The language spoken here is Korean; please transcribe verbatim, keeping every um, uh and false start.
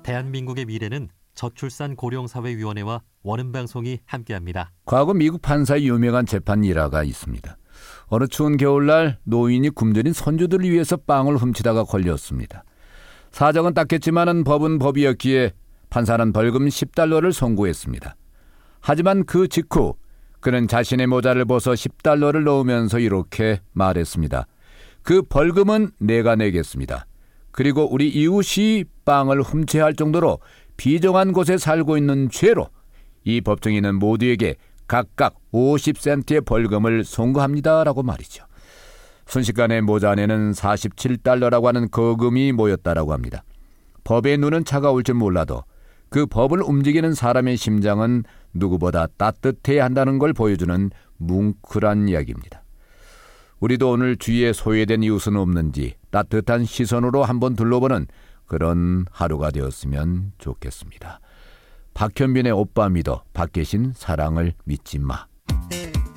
대한민국의 미래는 저출산 고령사회위원회와 원음방송이 함께합니다. 과거 미국 판사의 유명한 재판 일화가 있습니다. 어느 추운 겨울날 노인이 굶주린 손주들을 위해서 빵을 훔치다가 걸렸습니다. 사정은 딱했지만 법은 법이었기에 판사는 벌금 십 달러를 선고했습니다. 하지만 그 직후 그는 자신의 모자를 벗어 십 달러를 넣으면서 이렇게 말했습니다. 그 벌금은 내가 내겠습니다. 그리고 우리 이웃이 빵을 훔쳐야 할 정도로 비정한 곳에 살고 있는 죄로 이 법정에는 모두에게 각각 오십 센트의 벌금을 선고합니다. 라고 말이죠. 순식간에 모자 안에는 사십칠 달러라고 하는 거금이 모였다라고 합니다. 법의 눈은 차가울 줄 몰라도 그 법을 움직이는 사람의 심장은 누구보다 따뜻해야 한다는 걸 보여주는 뭉클한 이야기입니다. 우리도 오늘 주위에 소외된 이웃은 없는지 따뜻한 시선으로 한번 둘러보는 그런 하루가 되었으면 좋겠습니다. 박현빈의 오빠 믿어, 밖 계신 사랑을 믿지 마.